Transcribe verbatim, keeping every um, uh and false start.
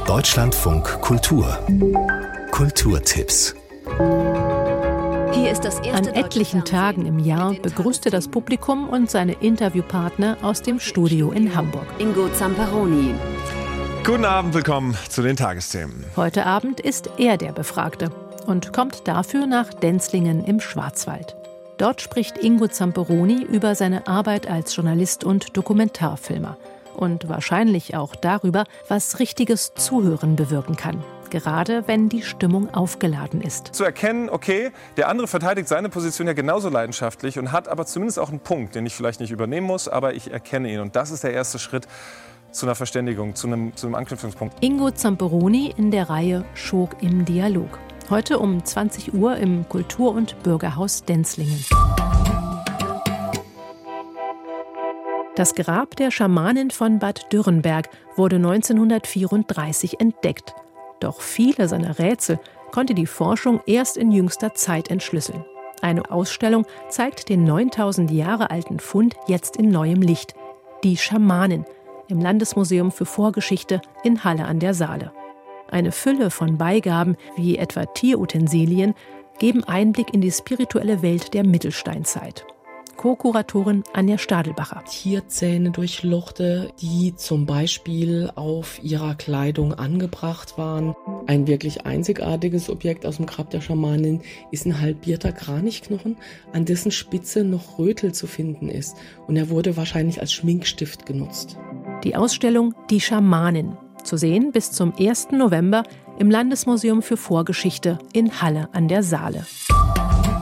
Deutschlandfunk Kultur. Kulturtipps. Hier ist das erste An etlichen Tagen im Jahr begrüßte das Publikum und seine Interviewpartner aus dem Studio in Hamburg. Ingo Zamperoni. Guten Abend, willkommen zu den Tagesthemen. Heute Abend ist er der Befragte und kommt dafür nach Denzlingen im Schwarzwald. Dort spricht Ingo Zamperoni über seine Arbeit als Journalist und Dokumentarfilmer. Und wahrscheinlich auch darüber, was richtiges Zuhören bewirken kann. Gerade wenn die Stimmung aufgeladen ist. Zu erkennen, okay, der andere verteidigt seine Position ja genauso leidenschaftlich und hat aber zumindest auch einen Punkt, den ich vielleicht nicht übernehmen muss, aber ich erkenne ihn. Und das ist der erste Schritt zu einer Verständigung, zu einem, zu einem Anknüpfungspunkt. Ingo Zamperoni in der Reihe Schog im Dialog. Heute um zwanzig Uhr im Kultur- und Bürgerhaus Denzlingen. Das Grab der Schamanin von Bad Dürrenberg wurde neunzehnhundertvierunddreißig entdeckt. Doch viele seiner Rätsel konnte die Forschung erst in jüngster Zeit entschlüsseln. Eine Ausstellung zeigt den neuntausend Jahre alten Fund jetzt in neuem Licht. Die Schamanin im Landesmuseum für Vorgeschichte in Halle an der Saale. Eine Fülle von Beigaben, wie etwa Tierutensilien, geben Einblick in die spirituelle Welt der Mittelsteinzeit. Co-Kuratorin Anja Stadelbacher. Tierzähne durchlochte, die zum Beispiel auf ihrer Kleidung angebracht waren. Ein wirklich einzigartiges Objekt aus dem Grab der Schamanin ist ein halbierter Kranichknochen, an dessen Spitze noch Rötel zu finden ist. Und er wurde wahrscheinlich als Schminkstift genutzt. Die Ausstellung Die Schamanin, zu sehen bis zum ersten November im Landesmuseum für Vorgeschichte in Halle an der Saale.